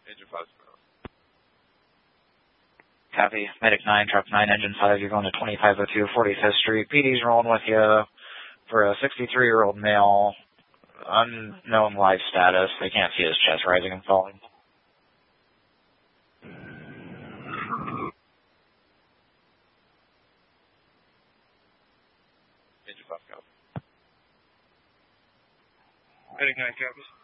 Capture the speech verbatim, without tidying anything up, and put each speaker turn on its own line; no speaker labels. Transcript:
Engine five.
Copy. Medic nine, truck nine, engine five, you're going to twenty-five oh two forty-fifth Street. P D's rolling with you for a sixty-three-year-old male, unknown life status. They can't see his chest rising and falling.
Engine five, copy. Medic nine, copies.